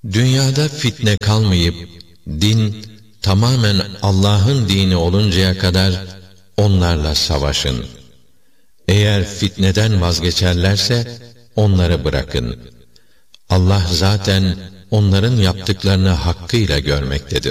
Dünyada fitne kalmayıp, din tamamen Allah'ın dini oluncaya kadar onlarla savaşın. Eğer fitneden vazgeçerlerse onları bırakın. Allah zaten onların yaptıklarını hakkıyla görmektedir.